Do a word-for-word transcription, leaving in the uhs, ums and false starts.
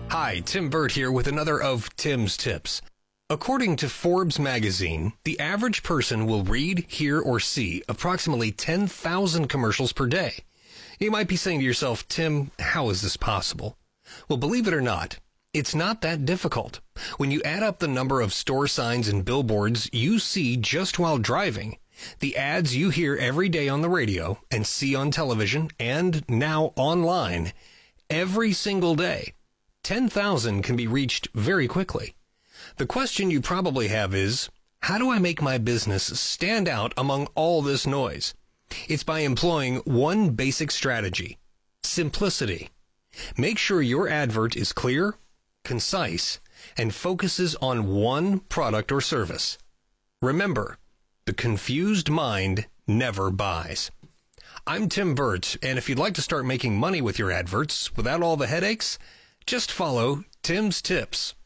Hi, Tim Burt here with another of Tim's Tips. According to Forbes magazine, the average person will read, hear, or see approximately ten thousand commercials per day. You might be saying to yourself, Tim, how is this possible? Well, believe it or not, it's not that difficult. When you add up the number of store signs and billboards you see just while driving, the ads you hear every day on the radio and see on television and now online, every single day, ten thousand can be reached very quickly. The question you probably have is, how do I make my business stand out among all this noise? It's by employing one basic strategy: simplicity. Make sure your advert is clear, concise, and focuses on one product or service. Remember, the confused mind never buys. I'm Tim Burt, and if you'd like to start making money with your adverts without all the headaches, just follow Tim's Tips.